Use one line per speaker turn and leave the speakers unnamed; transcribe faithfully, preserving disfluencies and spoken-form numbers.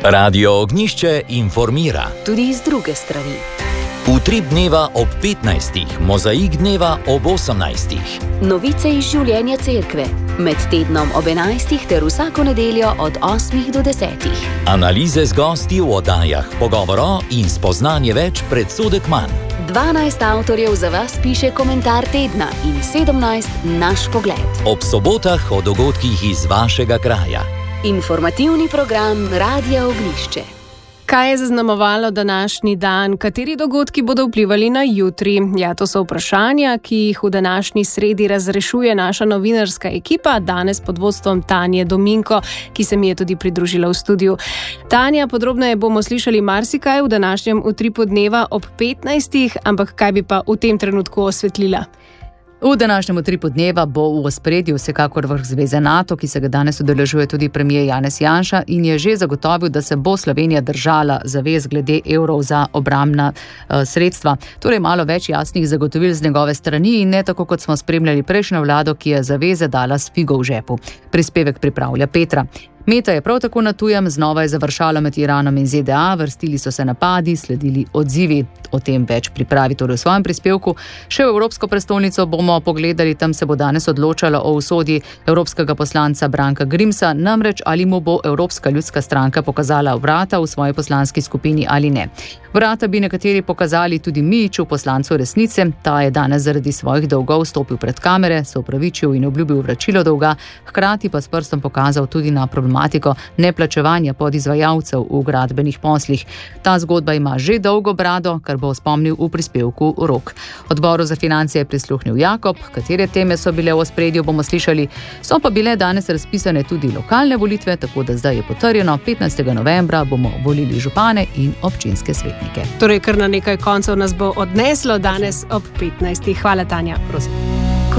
Radio Ognjišče informira.
Tudi iz druge strani.
Utrip dneva ob petnajstih, mozaik dneva ob osemnajstih.
Novice iz življenja cerkve. Med tednom ob enajstih ter vsako nedeljo od osmih do desetih.
Analize z gosti v oddajah, pogovoro in spoznanje več predsodek manj.
dvanajst avtorjev za vas piše komentar tedna in sedemnajst naš pogled.
Ob sobotah o dogodkih iz vašega kraja.
Informativni program Radia Ognjišče.
Kaj je zaznamovalo današnji dan? Kateri dogodki bodo vplivali na jutri? Ja, to so vprašanja, ki jih v današnji sredi razrešuje naša novinarska ekipa, danes pod vodstvom Tanje Dominko, ki se mi je tudi pridružila v studiu. Tanja, podrobneje bomo slišali marsikaj v današnjem utripu dneva ob petnajstih, ampak kaj bi pa v tem trenutku osvetlila?
V današnjem utripu dneva bo v ospredju vsekakor vrh Zveze NATO, ki se ga danes udeležuje tudi premier Janez Janša in je že zagotovil, da se bo Slovenija držala zavez glede evrov za obrambna uh, sredstva. Torej malo več jasnih zagotovil z njegove strani in ne tako, kot smo spremljali prejšnjo vlado, ki je zaveze dala s figo v žepu. Prispevek pripravlja Petra. Meta je prav tako na tujem, znova je završalo med Iranom in Z D A, vrstili so se napadi, sledili odzivi. O tem več pripravi torej v svojem prispevku. Še v Evropsko prestolnico bomo pogledali, tam se bo danes odločalo o usodi evropskega poslanca Branka Grimsa, namreč ali mu bo Evropska ljudska stranka pokazala vrata v svoji poslanski skupini ali ne. Vrata bi nekateri pokazali tudi Mijiću, poslancu Resnice. Ta je danes zaradi svojih dolgov stopil pred kamere, se opravičil in obljubil vračilo dolga, hkrati pa s prstom pokazal tudi na problematiko neplačevanja podizvajalcev v gradbenih poslih. Ta zgodba ima že dolgo brado, kar bo spomnil v prispevku Rok. Odboru za finance je prisluhnil Jakob, katere teme so bile v ospredju, bomo slišali. So pa bile danes razpisane tudi lokalne volitve, tako da zdaj je potrjeno, petnajstega novembra bomo volili župane in občinske svetnike.
Torej, kar na nekaj koncev nas bo odneslo danes ob petnajstih. Hvala, Tanja.
Prosim.